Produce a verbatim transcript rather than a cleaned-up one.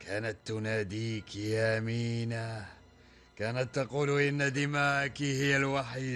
كانت تناديك يا مينا، كانت تقول إن دماءك هي الوحيدة